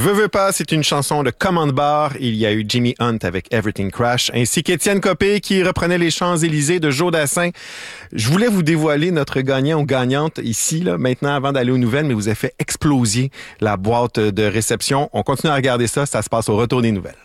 Veux pas, c'est une chanson de Command Bar. Il y a eu Jimmy Hunt avec Everything Crash, ainsi qu'Étienne Copé qui reprenait les Champs-Élysées de Joe Dassin. Je voulais vous dévoiler notre gagnant ou gagnante ici, là, maintenant, avant d'aller aux nouvelles, mais vous avez fait exploser la boîte de réception. On continue à regarder ça se passe au retour des nouvelles.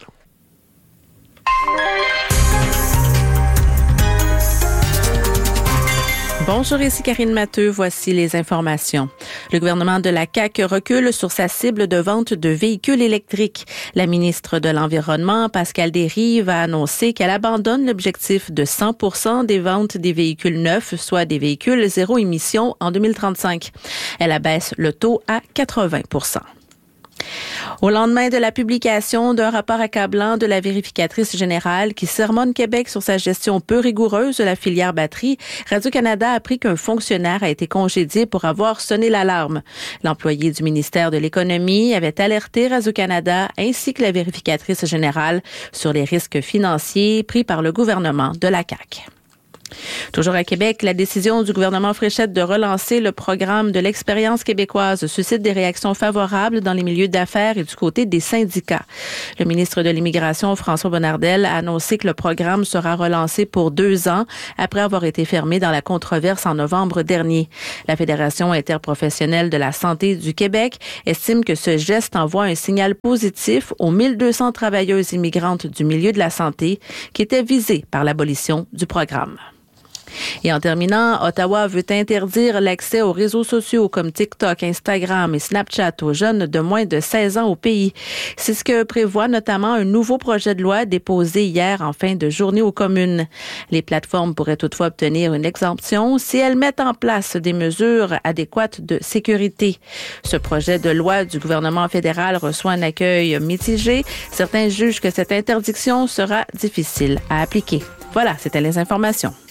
Bonjour, ici Karine Matteux. Voici les informations. Le gouvernement de la CAQ recule sur sa cible de vente de véhicules électriques. La ministre de l'Environnement, Pascale Desrives, a annoncé qu'elle abandonne l'objectif de 100% des ventes des véhicules neufs, soit des véhicules zéro émission en 2035. Elle abaisse le taux à 80%. Au lendemain de la publication d'un rapport accablant de la vérificatrice générale qui sermonne Québec sur sa gestion peu rigoureuse de la filière batterie, Radio-Canada a appris qu'un fonctionnaire a été congédié pour avoir sonné l'alarme. L'employé du ministère de l'Économie avait alerté Radio-Canada ainsi que la vérificatrice générale sur les risques financiers pris par le gouvernement de la CAQ. Toujours à Québec, la décision du gouvernement Fréchette de relancer le programme de l'expérience québécoise suscite des réactions favorables dans les milieux d'affaires et du côté des syndicats. Le ministre de l'Immigration, François Bonnardel, a annoncé que le programme sera relancé pour 2 ans après avoir été fermé dans la controverse en novembre dernier. La Fédération interprofessionnelle de la santé du Québec estime que ce geste envoie un signal positif aux 1200 travailleuses immigrantes du milieu de la santé qui étaient visées par l'abolition du programme. Et en terminant, Ottawa veut interdire l'accès aux réseaux sociaux comme TikTok, Instagram et Snapchat aux jeunes de moins de 16 ans au pays. C'est ce que prévoit notamment un nouveau projet de loi déposé hier en fin de journée aux communes. Les plateformes pourraient toutefois obtenir une exemption si elles mettent en place des mesures adéquates de sécurité. Ce projet de loi du gouvernement fédéral reçoit un accueil mitigé. Certains jugent que cette interdiction sera difficile à appliquer. Voilà, c'était les informations.